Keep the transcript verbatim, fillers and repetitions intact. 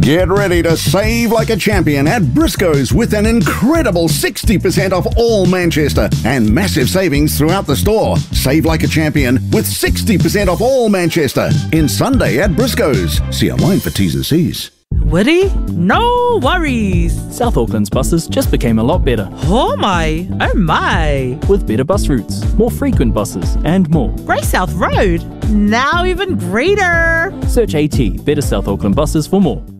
Get ready to save like a champion at Briscoe's with an incredible sixty percent off all Manchester and massive savings throughout the store. Save like a champion with sixty percent off all Manchester in Sunday at Briscoe's. See online for T's and C's. Woody, no worries. South Auckland's buses just became a lot better. Oh my, oh my. With better bus routes, more frequent buses, and more. Grey South Road, now even greater. Search AT Better South Auckland Buses for more.